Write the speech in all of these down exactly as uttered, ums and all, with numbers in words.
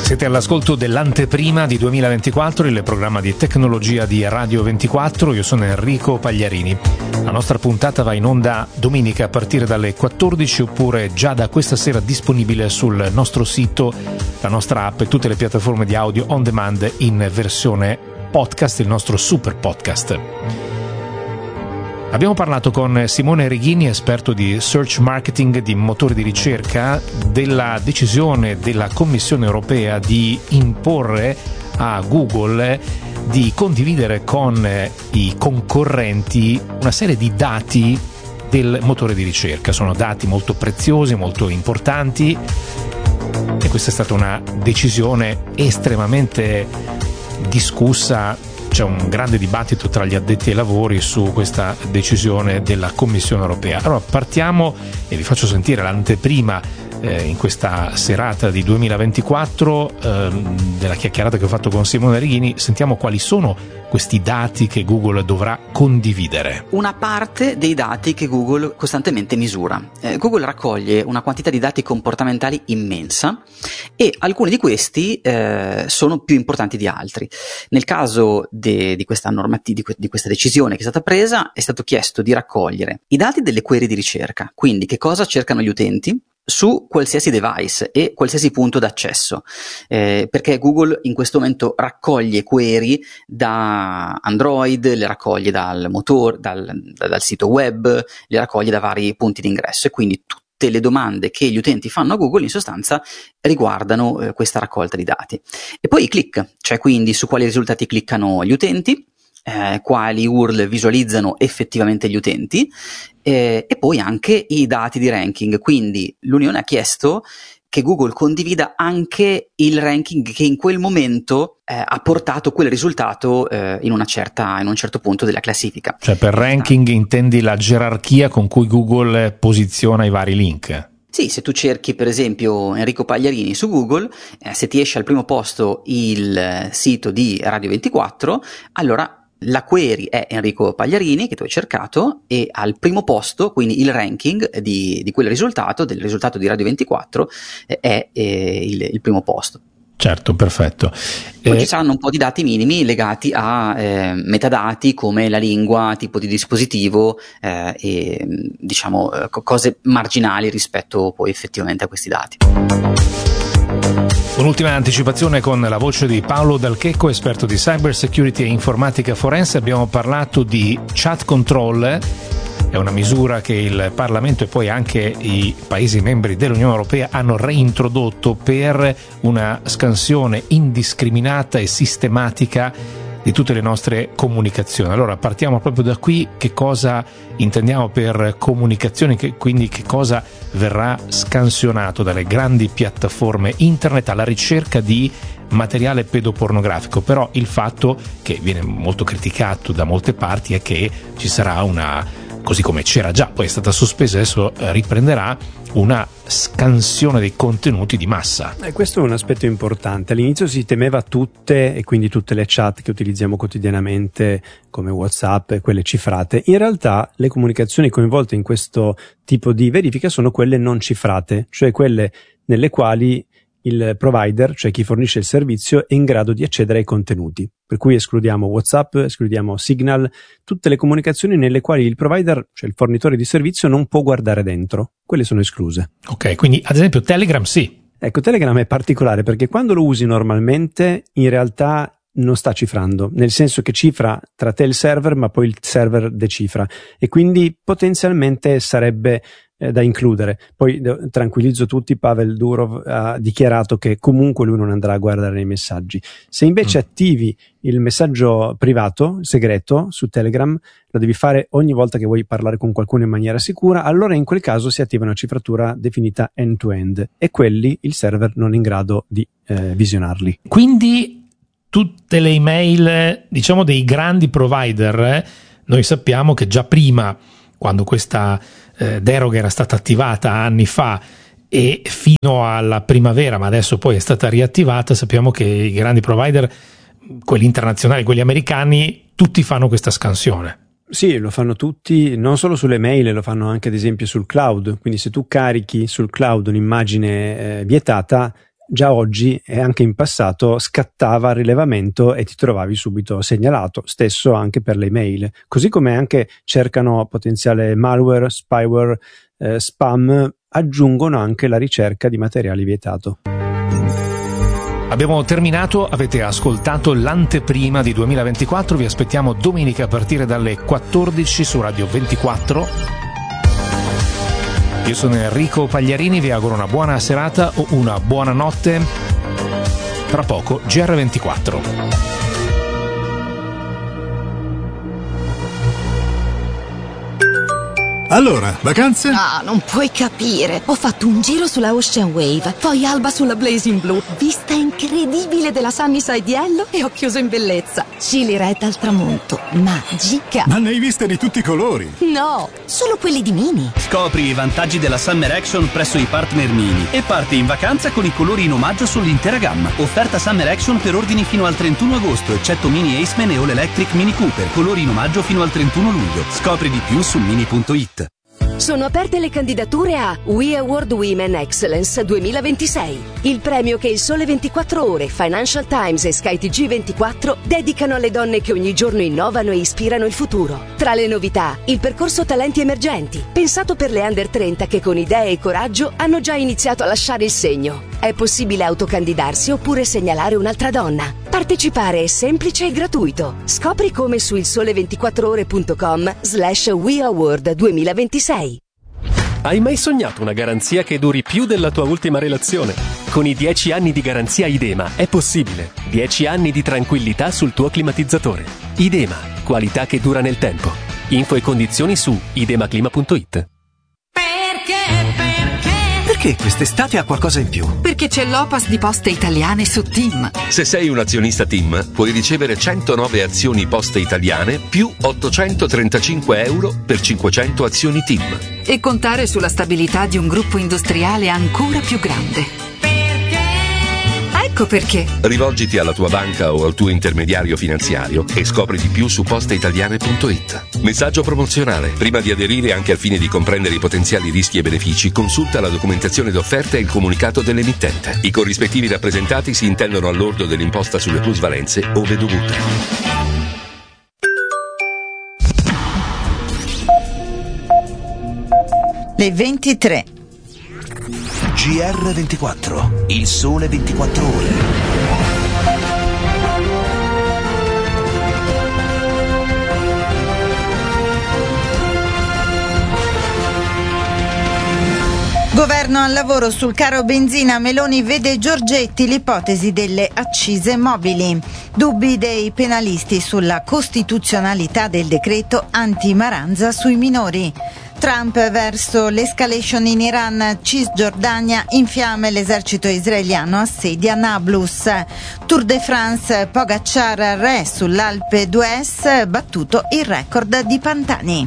Siete all'ascolto dell'anteprima di duemilaventiquattro, il programma di tecnologia di Radio ventiquattro. Io sono Enrico Pagliarini. La nostra puntata va in onda domenica a partire dalle quattordici, oppure già da questa sera disponibile sul nostro sito, la nostra app e tutte le piattaforme di audio on demand in versione podcast, il nostro super podcast. Abbiamo parlato con Simone Righini, esperto di search marketing di motori di ricerca, della decisione della Commissione europea di imporre a Google di condividere con i concorrenti una serie di dati del motore di ricerca. Sono dati molto preziosi, molto importanti, e questa è stata una decisione estremamente discussa. C'è un grande dibattito tra gli addetti ai lavori su questa decisione della Commissione europea. Allora partiamo e vi faccio sentire l'anteprima eh, in questa serata di duemilaventiquattro eh, della chiacchierata che ho fatto con Simone Righini. Sentiamo quali sono questi dati che Google dovrà condividere. Una parte dei dati che Google costantemente misura. Eh, Google raccoglie una quantità di dati comportamentali immensa, e alcuni di questi eh, sono più importanti di altri. Nel caso de, di questa normativa, di, que, di questa decisione che è stata presa, è stato chiesto di raccogliere i dati delle query di ricerca, quindi che cosa cercano gli utenti su qualsiasi device e qualsiasi punto d'accesso, eh, perché Google in questo momento raccoglie query da Android, le raccoglie dal motore, dal, dal sito web, le raccoglie da vari punti di ingresso, e quindi tutte le domande che gli utenti fanno a Google in sostanza riguardano eh, questa raccolta di dati. E poi i click, cioè quindi su quali risultati cliccano gli utenti, Eh, quali U R L visualizzano effettivamente gli utenti, eh, e poi anche i dati di ranking. Quindi l'Unione ha chiesto che Google condivida anche il ranking che in quel momento eh, ha portato quel risultato eh, in una certa in un certo punto della classifica. Cioè per ranking ah. intendi la gerarchia con cui Google posiziona i vari link? Sì, se tu cerchi per esempio Enrico Pagliarini su Google, eh, se ti esce al primo posto il eh, sito di Radio ventiquattro, allora la query è Enrico Pagliarini che tu hai cercato, e al primo posto, quindi il ranking di, di quel risultato, del risultato di Radio ventiquattro, eh, è eh, il, il primo posto. Certo, perfetto. Poi eh... ci saranno un po' di dati minimi legati a eh, metadati come la lingua, tipo di dispositivo eh, e diciamo eh, cose marginali rispetto poi effettivamente a questi dati. Un'ultima anticipazione con la voce di Paolo Dal Checco, esperto di cyber security e informatica forense. Abbiamo parlato di chat control. È una misura che il Parlamento e poi anche i Paesi membri dell'Unione Europea hanno reintrodotto per una scansione indiscriminata e sistematica di tutte le nostre comunicazioni. Allora partiamo proprio da qui: che cosa intendiamo per comunicazioni, che, quindi che cosa verrà scansionato dalle grandi piattaforme internet alla ricerca di materiale pedopornografico. Però il fatto che viene molto criticato da molte parti è che ci sarà una, così come c'era già, poi è stata sospesa, adesso riprenderà, una scansione dei contenuti di massa. E questo è un aspetto importante. All'inizio si temeva tutte, e quindi tutte le chat che utilizziamo quotidianamente come WhatsApp e quelle cifrate. In realtà le comunicazioni coinvolte in questo tipo di verifica sono quelle non cifrate, cioè quelle nelle quali il provider, cioè chi fornisce il servizio, è in grado di accedere ai contenuti. Per cui escludiamo WhatsApp, escludiamo Signal, tutte le comunicazioni nelle quali il provider, cioè il fornitore di servizio, non può guardare dentro. Quelle sono escluse. Ok, quindi ad esempio Telegram sì. Ecco, Telegram è particolare perché quando lo usi normalmente in realtà non sta cifrando, nel senso che cifra tra te e il server, ma poi il server decifra, e quindi potenzialmente sarebbe eh, da includere. Poi eh, tranquillizzo tutti, Pavel Durov ha dichiarato che comunque lui non andrà a guardare i messaggi. Se invece mm. attivi il messaggio privato, segreto, su Telegram, lo devi fare ogni volta che vuoi parlare con qualcuno in maniera sicura, allora in quel caso si attiva una cifratura definita end-to-end, e quelli il server non è in grado di eh, visionarli. Quindi tutte le email, diciamo, dei grandi provider, eh, noi sappiamo che già prima, quando questa eh, deroga era stata attivata anni fa e fino alla primavera, ma adesso poi è stata riattivata, sappiamo che i grandi provider, quelli internazionali, quelli americani, tutti fanno questa scansione. Sì, lo fanno tutti, non solo sulle mail, lo fanno anche ad esempio sul cloud. Quindi se tu carichi sul cloud un'immagine eh, vietata, già oggi e anche in passato scattava il rilevamento e ti trovavi subito segnalato, stesso anche per le email, così come anche cercano potenziale malware, spyware, eh, spam, aggiungono anche la ricerca di materiali vietato. Abbiamo terminato, avete ascoltato l'anteprima di duemilaventiquattro, vi aspettiamo domenica a partire dalle quattordici su Radio ventiquattro. Io sono Enrico Pagliarini, vi auguro una buona serata o una buona notte. Tra poco G R ventiquattro. Allora, vacanze? Ah, non puoi capire. Ho fatto un giro sulla Ocean Wave, poi alba sulla Blazing Blue, vista incredibile della Sunnyside Yellow e ho chiuso in bellezza. Chili Red al tramonto, magica. Ma ne hai viste di tutti i colori? No, solo quelli di Mini. Scopri i vantaggi della Summer Action presso i partner Mini e parti in vacanza con i colori in omaggio sull'intera gamma. Offerta Summer Action per ordini fino al trentuno agosto, eccetto Mini Aceman e All Electric Mini Cooper. Colori in omaggio fino al trentuno luglio. Scopri di più su mini punto it. Sono aperte le candidature a We Award Women Excellence duemilaventisei, il premio che il Sole ventiquattro Ore, Financial Times e Sky T G ventiquattro dedicano alle donne che ogni giorno innovano e ispirano il futuro. Tra le novità, il percorso Talenti Emergenti, pensato per le under trenta che con idee e coraggio hanno già iniziato a lasciare il segno. È possibile autocandidarsi oppure segnalare un'altra donna. Partecipare è semplice e gratuito. Scopri come su il sole ventiquattro ore punto com slash We Award duemilaventisei. Hai mai sognato una garanzia che duri più della tua ultima relazione? Con i dieci anni di garanzia Idema è possibile. dieci anni di tranquillità sul tuo climatizzatore. Idema, qualità che dura nel tempo. Info e condizioni su idemaclima punto it. Perché quest'estate ha qualcosa in più? Perché c'è l'Opas di Poste Italiane su TIM. Se sei un azionista TIM, puoi ricevere centonove azioni Poste Italiane più ottocentotrentacinque euro per cinquecento azioni TIM. E contare sulla stabilità di un gruppo industriale ancora più grande. Ecco perché. Rivolgiti alla tua banca o al tuo intermediario finanziario e scopri di più su posteitaliane punto it. Messaggio promozionale. Prima di aderire, anche al fine di comprendere i potenziali rischi e benefici, consulta la documentazione d'offerta e il comunicato dell'emittente. I corrispettivi rappresentati si intendono al lordo dell'imposta sulle plusvalenze ove dovute. Le ventitré. G R ventiquattro, il sole ventiquattro ore. Governo al lavoro sul caro benzina, Meloni vede Giorgetti l'ipotesi delle accise mobili. Dubbi dei penalisti sulla costituzionalità del decreto anti-Maranza sui minori. Trump verso l'escalation in Iran, Cisgiordania in fiamme, l'esercito israeliano assedia Nablus. Tour de France, Pogacar re sull'Alpe d'Huez, battuto il record di Pantani.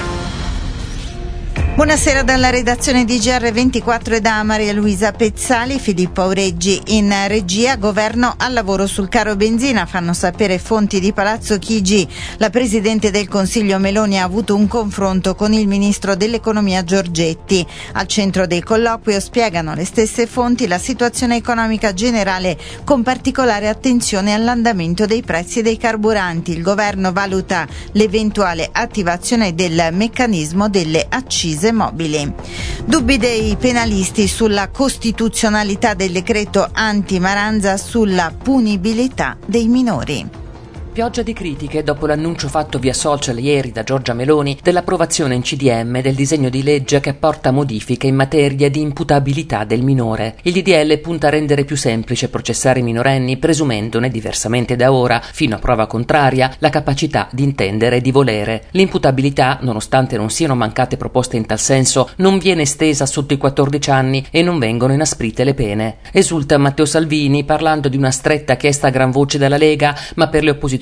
Buonasera dalla redazione di G R ventiquattro e da Maria Luisa Pezzali. Filippo Aureggi in regia. Governo al lavoro sul caro benzina, fanno sapere fonti di Palazzo Chigi. La Presidente del Consiglio Meloni ha avuto un confronto con il Ministro dell'Economia Giorgetti. Al centro del colloquio, spiegano le stesse fonti, la situazione economica generale con particolare attenzione all'andamento dei prezzi dei carburanti. Il Governo valuta l'eventuale attivazione del meccanismo delle accise mobili. Dubbi dei penalisti sulla costituzionalità del decreto anti-Maranza, sulla punibilità dei minori. Pioggia di critiche dopo l'annuncio fatto via social ieri da Giorgia Meloni dell'approvazione in C D M del disegno di legge che apporta modifiche in materia di imputabilità del minore. Il D D L punta a rendere più semplice processare i minorenni, presumendone, diversamente da ora, fino a prova contraria, la capacità di intendere e di volere. L'imputabilità, nonostante non siano mancate proposte in tal senso, non viene estesa sotto i quattordici anni e non vengono inasprite le pene. Esulta Matteo Salvini parlando di una stretta chiesta a gran voce dalla Lega, ma per le opposizioni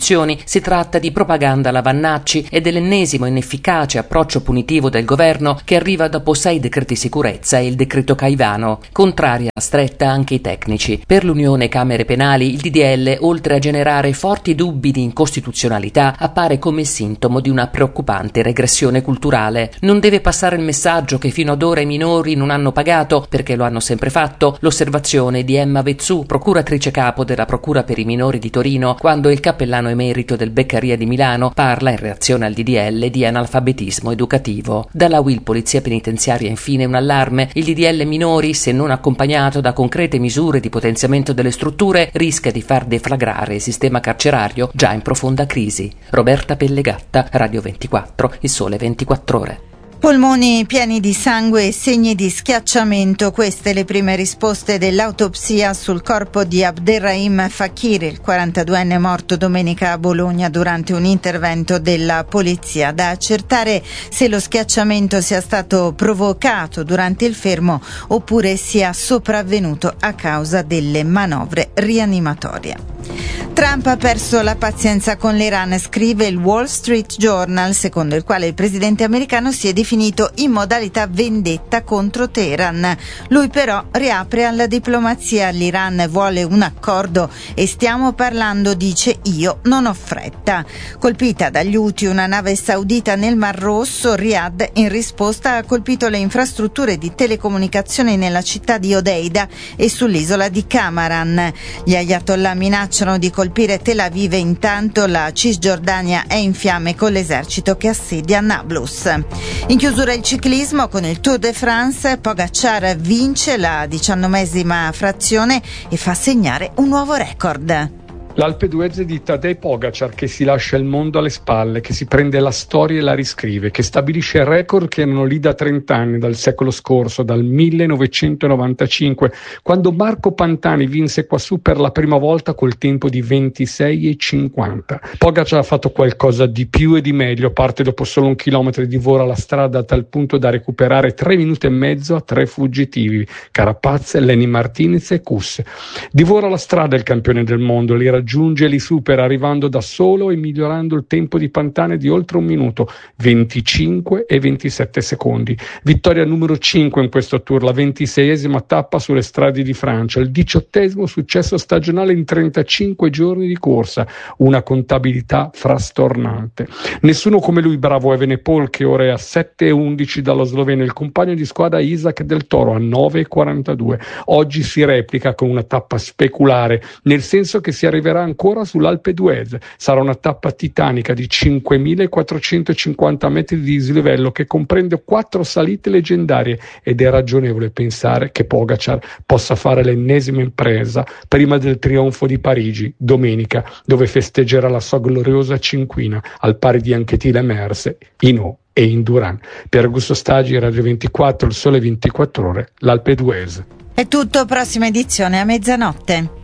opposizioni, si tratta di propaganda alla Vannacci e dell'ennesimo inefficace approccio punitivo del governo che arriva dopo sei decreti sicurezza e il decreto Caivano. Contrari alla stretta anche i tecnici. Per l'Unione Camere Penali il D D L, oltre a generare forti dubbi di incostituzionalità, appare come sintomo di una preoccupante regressione culturale. Non deve passare il messaggio che fino ad ora i minori non hanno pagato, perché lo hanno sempre fatto, l'osservazione di Emma Vezzù, procuratrice capo della Procura per i minori di Torino, quando il cappellano emerito del Beccaria di Milano parla, in reazione al D D L, di analfabetismo educativo. Dalla U I L Polizia Penitenziaria infine un allarme: il D D L minori, se non accompagnato da concrete misure di potenziamento delle strutture, rischia di far deflagrare il sistema carcerario già in profonda crisi. Roberta Pellegatta, Radio ventiquattro, Il Sole ventiquattro Ore. Polmoni pieni di sangue e segni di schiacciamento, queste le prime risposte dell'autopsia sul corpo di Abderrahim Fakir, il quarantaduenne morto domenica a Bologna durante un intervento della polizia. Da accertare se lo schiacciamento sia stato provocato durante il fermo oppure sia sopravvenuto a causa delle manovre rianimatorie. Trump ha perso la pazienza con l'Iran, scrive il Wall Street Journal, secondo il quale il presidente americano si è definito in modalità vendetta contro Teheran. Lui però riapre alla diplomazia. L'Iran vuole un accordo e stiamo parlando, dice, io non ho fretta. Colpita dagli Houthi una nave saudita nel Mar Rosso, Riyadh in risposta ha colpito le infrastrutture di telecomunicazioni nella città di Odeida e sull'isola di Kamaran. Gli ayatollah minacciano di colpire Tel Aviv e intanto la Cisgiordania è in fiamme con l'esercito che assedia Nablus. In chiusura il ciclismo con il Tour de France, Pogacar vince la diciannovesima frazione e fa segnare un nuovo record. L'Alpe d'Huez di Tadej Pogacar, che si lascia il mondo alle spalle, che si prende la storia e la riscrive, che stabilisce il record che erano lì da trent'anni, dal secolo scorso, dal millenovecentonovantacinque, quando Marco Pantani vinse quassù per la prima volta col tempo di ventisei e cinquanta. Pogacar ha fatto qualcosa di più e di meglio, parte dopo solo un chilometro e divora la strada a tal punto da recuperare tre minuti e mezzo a tre fuggitivi, Carapaz, Lenny Martinez e Kuss. Divora la strada il campione del mondo, li raggiunge e li supera, arrivando da solo e migliorando il tempo di Pantani di oltre un minuto, venticinque e ventisette secondi. Vittoria numero cinque in questo Tour, la ventiseiesima tappa sulle strade di Francia, il diciottesimo successo stagionale in trentacinque giorni di corsa, una contabilità frastornante. Nessuno come lui bravo Evenepoel, che ora è a sette e undici dallo sloveno, il compagno di squadra Isaac Del Toro a nove e quarantadue. Oggi si replica con una tappa speculare, nel senso che si arriverà ancora sull'Alpe d'Huez. Sarà una tappa titanica di cinquemilaquattrocentocinquanta metri di dislivello che comprende quattro salite leggendarie ed è ragionevole pensare che Pogacar possa fare l'ennesima impresa prima del trionfo di Parigi, domenica, dove festeggerà la sua gloriosa cinquina al pari di Anquetil Merse, Hinault e Indurain. Per Augusto Stagi, Radio ventiquattro, Il Sole ventiquattro Ore, l'Alpe d'Huez. È tutto, prossima edizione a mezzanotte.